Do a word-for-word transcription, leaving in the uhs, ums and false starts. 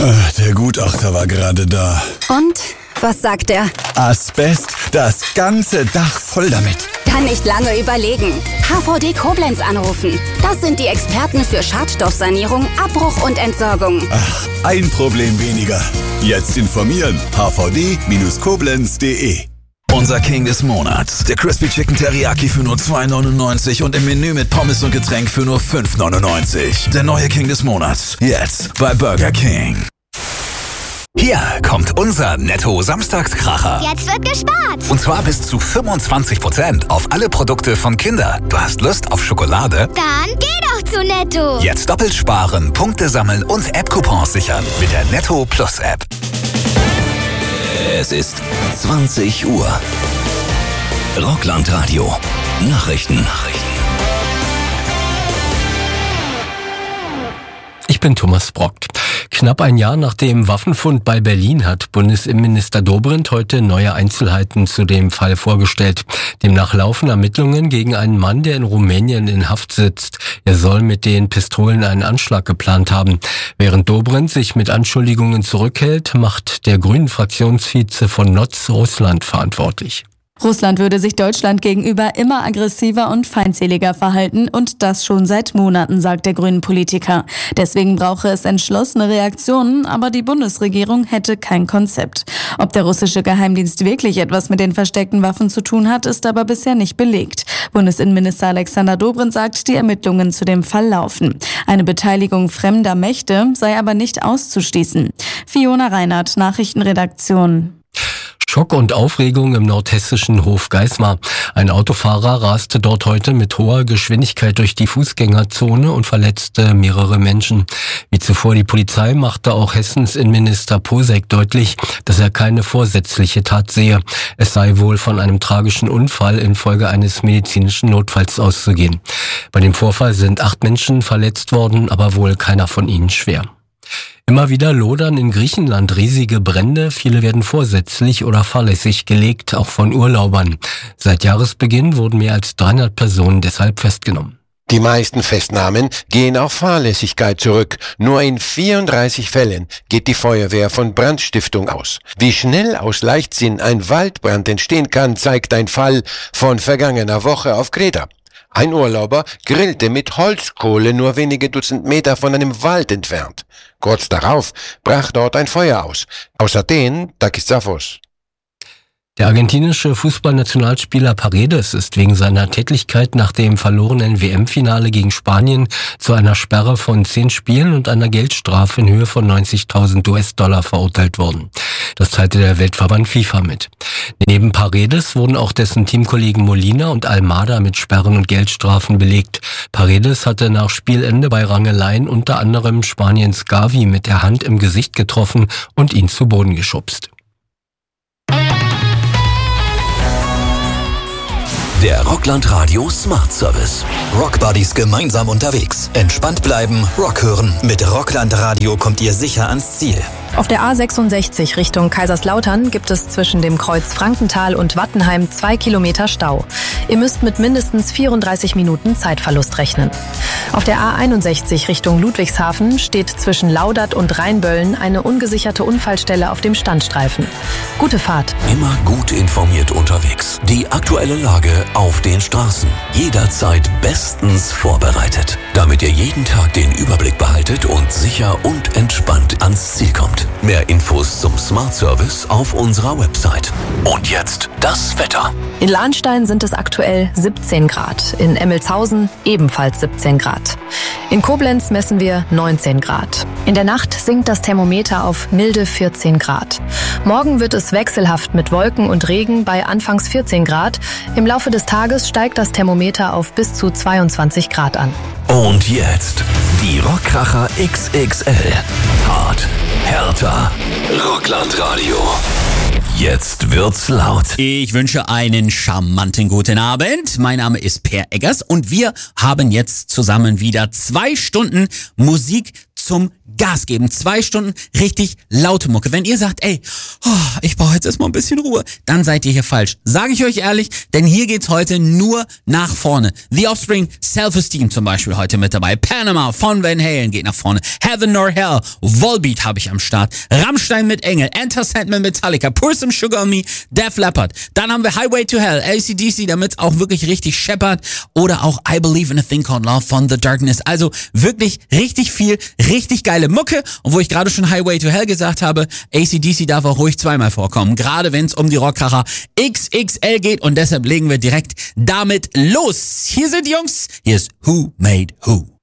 Der Gutachter war gerade da. Und? Was sagt er? Asbest, das ganze Dach voll damit. Kann nicht lange überlegen. H V D Koblenz anrufen. Das sind die Experten für Schadstoffsanierung, Abbruch und Entsorgung. Ach, ein Problem weniger. Jetzt informieren. h v d Bindestrich koblenz punkt d e. Unser King des Monats. Der Crispy Chicken Teriyaki für nur zwei neunundneunzig und im Menü mit Pommes und Getränk für nur fünf neunundneunzig. Der neue King des Monats. Jetzt bei Burger King. Hier kommt unser Netto-Samstagskracher. Jetzt wird gespart. Und zwar bis zu fünfundzwanzig Prozent auf alle Produkte von Kinder. Du hast Lust auf Schokolade? Dann geh doch zu Netto. Jetzt doppelt sparen, Punkte sammeln und App-Coupons sichern mit der Netto Plus App. Es ist zwanzig Uhr. Rockland-Radio. Nachrichten. Nachrichten. Ich bin Thomas Brock. Knapp ein Jahr nach dem Waffenfund bei Berlin hat Bundesinnenminister Dobrindt heute neue Einzelheiten zu dem Fall vorgestellt. Demnach laufen Ermittlungen gegen einen Mann, der in Rumänien in Haft sitzt. Er soll mit den Pistolen einen Anschlag geplant haben. Während Dobrindt sich mit Anschuldigungen zurückhält, macht der Grünen-Fraktionsvize von Notz Russland verantwortlich. Russland würde sich Deutschland gegenüber immer aggressiver und feindseliger verhalten und das schon seit Monaten, sagt der Grünen-Politiker. Deswegen brauche es entschlossene Reaktionen, aber die Bundesregierung hätte kein Konzept. Ob der russische Geheimdienst wirklich etwas mit den versteckten Waffen zu tun hat, ist aber bisher nicht belegt. Bundesinnenminister Alexander Dobrindt sagt, die Ermittlungen zu dem Fall laufen. Eine Beteiligung fremder Mächte sei aber nicht auszuschließen. Fiona Reinhardt, Nachrichtenredaktion. Schock und Aufregung im nordhessischen Hofgeismar. Ein Autofahrer raste dort heute mit hoher Geschwindigkeit durch die Fußgängerzone und verletzte mehrere Menschen. Wie zuvor die Polizei machte auch Hessens Innenminister Posek deutlich, dass er keine vorsätzliche Tat sehe. Es sei wohl von einem tragischen Unfall infolge eines medizinischen Notfalls auszugehen. Bei dem Vorfall sind acht Menschen verletzt worden, aber wohl keiner von ihnen schwer. Immer wieder lodern in Griechenland riesige Brände. Viele werden vorsätzlich oder fahrlässig gelegt, auch von Urlaubern. Seit Jahresbeginn wurden mehr als dreihundert Personen deshalb festgenommen. Die meisten Festnahmen gehen auf Fahrlässigkeit zurück. Nur in vierunddreißig Fällen geht die Feuerwehr von Brandstiftung aus. Wie schnell aus Leichtsinn ein Waldbrand entstehen kann, zeigt ein Fall von vergangener Woche auf Kreta. Ein Urlauber grillte mit Holzkohle nur wenige Dutzend Meter von einem Wald entfernt. Kurz darauf brach dort ein Feuer aus. Aus Athen, Takis Zaphos. Der argentinische Fußballnationalspieler Paredes ist wegen seiner Tätlichkeit nach dem verlorenen W M-Finale gegen Spanien zu einer Sperre von zehn Spielen und einer Geldstrafe in Höhe von neunzigtausend U S-Dollar verurteilt worden. Das teilte der Weltverband FIFA mit. Neben Paredes wurden auch dessen Teamkollegen Molina und Almada mit Sperren und Geldstrafen belegt. Paredes hatte nach Spielende bei Rangeleien unter anderem Spaniens Gavi mit der Hand im Gesicht getroffen und ihn zu Boden geschubst. Der Rockland Radio Smart Service. Rockbuddies gemeinsam unterwegs. Entspannt bleiben, Rock hören. Mit Rockland Radio kommt ihr sicher ans Ziel. Auf der A sechsundsechzig Richtung Kaiserslautern gibt es zwischen dem Kreuz Frankenthal und Wattenheim zwei Kilometer Stau. Ihr müsst mit mindestens vierunddreißig Minuten Zeitverlust rechnen. Auf der A einundsechzig Richtung Ludwigshafen steht zwischen Laudert und Rheinböllen eine ungesicherte Unfallstelle auf dem Standstreifen. Gute Fahrt. Immer gut informiert unterwegs. Die aktuelle Lage auf den Straßen. Jederzeit bestens vorbereitet. Damit ihr jeden Tag den Überblick behaltet und sicher und entspannt ans Ziel kommt. Mehr Infos zum Smart Service auf unserer Website. Und jetzt das Wetter. In Lahnstein sind es aktuell siebzehn Grad. In Emmelshausen ebenfalls siebzehn Grad. In Koblenz messen wir neunzehn Grad. In der Nacht sinkt das Thermometer auf milde vierzehn Grad. Morgen wird es wechselhaft mit Wolken und Regen bei anfangs vierzehn Grad. Im Laufe des Tages steigt das Thermometer auf bis zu zweiundzwanzig Grad an. Und jetzt die Rockkracher X X L. Hart, härter, Rockland Radio. Jetzt wird's laut. Ich wünsche einen charmanten guten Abend. Mein Name ist Per Eggers und wir haben jetzt zusammen wieder zwei Stunden Musik zum Gas geben. Zwei Stunden richtig laute Mucke. Wenn ihr sagt, ey, oh, ich brauche jetzt erstmal ein bisschen Ruhe, dann seid ihr hier falsch. Sage ich euch ehrlich, denn hier geht's heute nur nach vorne. The Offspring, Self-Esteem zum Beispiel heute mit dabei. Panama von Van Halen geht nach vorne. Heaven nor Hell, Volbeat habe ich am Start. Rammstein mit Engel, Enter Sandman, Metallica, Pour Some Sugar on Me, Def Leppard. Dann haben wir Highway to Hell, A C D C, damit auch wirklich richtig scheppert. Oder auch I Believe in a Thing Called Love von The Darkness. Also wirklich richtig viel, richtig geile Mucke. Und wo ich gerade schon Highway to Hell gesagt habe, A C D C darf auch ruhig zweimal vorkommen. Gerade wenn es um die Rockkracher X X L geht. Und deshalb legen wir direkt damit los. Hier sind die Jungs. Hier ist Who Made Who.